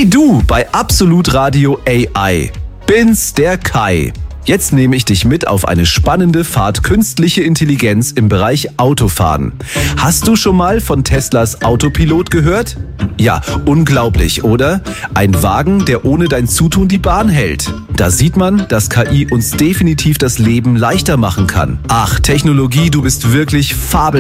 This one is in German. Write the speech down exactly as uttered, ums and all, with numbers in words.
Hey du bei Absolut Radio A I. Bin's, der Kai. Jetzt nehme ich dich mit auf eine spannende Fahrt künstliche Intelligenz im Bereich Autofahren. Hast du schon mal von Teslas Autopilot gehört? Ja, unglaublich, oder? Ein Wagen, der ohne dein Zutun die Bahn hält. Da sieht man, dass K I uns definitiv das Leben leichter machen kann. Ach, Technologie, du bist wirklich fabelhaft.